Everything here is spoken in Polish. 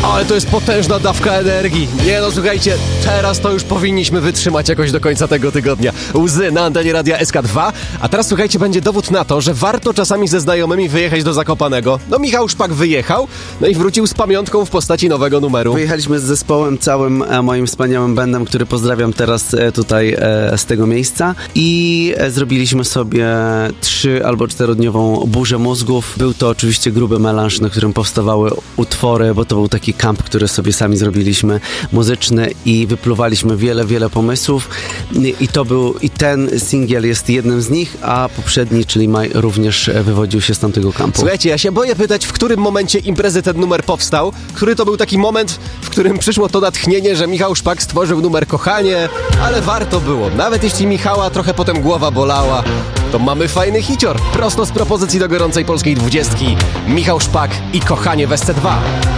Ale to jest potężna dawka energii. Nie no, słuchajcie, teraz to już powinniśmy wytrzymać jakoś do końca tego tygodnia. Łzy na antenie Radia SK2. A teraz słuchajcie, będzie dowód na to, że warto czasami ze znajomymi wyjechać do Zakopanego. No Michał Szpak wyjechał, no i wrócił z pamiątką w postaci nowego numeru. Wyjechaliśmy z zespołem całym, moim wspaniałym bandem, który pozdrawiam teraz tutaj z tego miejsca i zrobiliśmy sobie 3 albo 4-dniową burzę mózgów. Był to oczywiście gruby melanż, na którym powstawały utwory, bo to był taki kamp, który sobie sami zrobiliśmy, muzyczny i wypluwaliśmy wiele pomysłów i ten singiel jest jednym z nich, a poprzedni, czyli Maj, również wywodził się z tamtego kampu. Słuchajcie, ja się boję pytać, w którym momencie imprezy ten numer powstał, który to był taki moment, w którym przyszło to natchnienie, że Michał Szpak stworzył numer Kochanie, ale warto było. Nawet jeśli Michała trochę potem głowa bolała, to mamy fajny hicior. Prosto z propozycji do gorącej polskiej 20. Michał Szpak i Kochanie w SC2.